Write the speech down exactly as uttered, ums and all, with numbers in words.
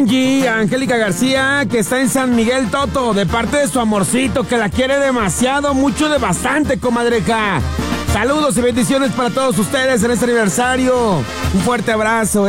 Angie, Angélica García, que está en San Miguel Toto, de parte de su amorcito, que la quiere demasiado, mucho de bastante, comadreja. Saludos y bendiciones para todos ustedes en este aniversario. Un fuerte abrazo.